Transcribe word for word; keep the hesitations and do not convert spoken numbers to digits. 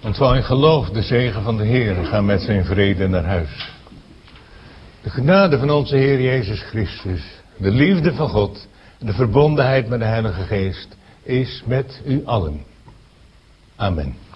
Ontvang in geloof de zegen van de Heer en ga met zijn vrede naar huis. De genade van onze Heer Jezus Christus, de liefde van God en de verbondenheid met de Heilige Geest is met u allen. Amen.